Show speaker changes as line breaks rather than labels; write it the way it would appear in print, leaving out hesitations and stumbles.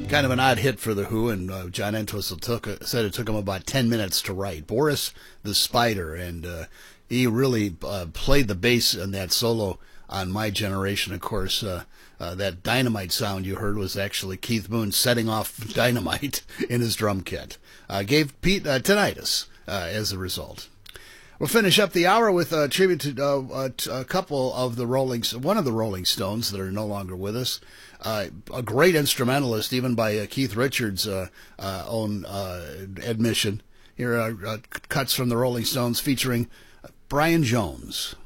Kind of an odd hit for the Who, and John Entwistle said it took him about 10 minutes to write. Boris the Spider, and he really played the bass in that solo on My Generation. Of course, that dynamite sound you heard was actually Keith Moon setting off dynamite in his drum kit. Gave Pete tinnitus as a result. We'll finish up the hour with a tribute to a couple of one of the Rolling Stones that are no longer with us. A great instrumentalist, even by Keith Richards' own admission. Here are cuts from the Rolling Stones featuring Brian Jones.